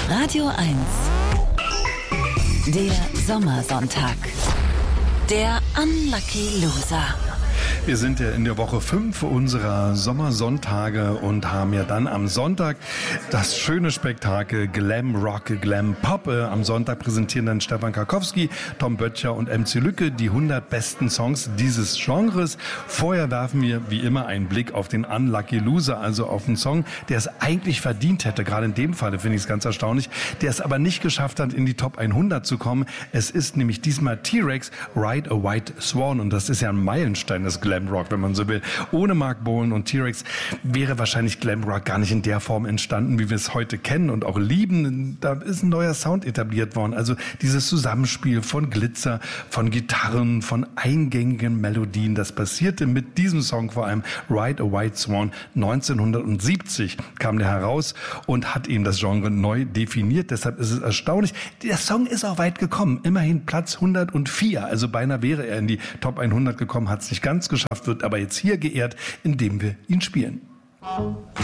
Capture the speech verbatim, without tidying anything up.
Radio eins. Der Sommersonntag. Der Unlucky Loser. Wir sind ja in der Woche fünf unserer Sommersonntage und haben ja dann am Sonntag das schöne Spektakel Glam Rock, Glam Pop. Am Sonntag präsentieren dann Stefan Karkowski, Tom Böttcher und M C Lücke die hundert besten Songs dieses Genres. Vorher werfen wir wie immer einen Blick auf den Unlucky Loser, also auf einen Song, der es eigentlich verdient hätte. Gerade in dem Falle finde ich es ganz erstaunlich, der es aber nicht geschafft hat, in die Top hundert zu kommen. Es ist nämlich diesmal T-Rex, Ride a White Swan, und das ist ja ein Meilenstein des Glam Rock, wenn man so will. Ohne Mark Bolan und T-Rex wäre wahrscheinlich Glam Rock gar nicht in der Form entstanden, wie wir es heute kennen und auch lieben. Da ist ein neuer Sound etabliert worden. Also dieses Zusammenspiel von Glitzer, von Gitarren, von eingängigen Melodien. Das passierte mit diesem Song vor allem. Ride a White Swan. neunzehnhundertsiebzig kam der heraus und hat eben das Genre neu definiert. Deshalb ist es erstaunlich. Der Song ist auch weit gekommen. Immerhin Platz hundertvier. Also beinahe wäre er in die Top hundert gekommen, hat es nicht ganz geschafft, wird aber jetzt hier geehrt, indem wir ihn spielen.